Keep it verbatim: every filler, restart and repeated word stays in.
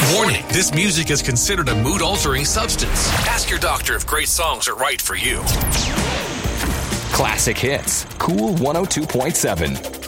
Warning, this music is considered a mood-altering substance. Ask your doctor if great songs are right for you. Classic Hits, Cool one oh two point seven.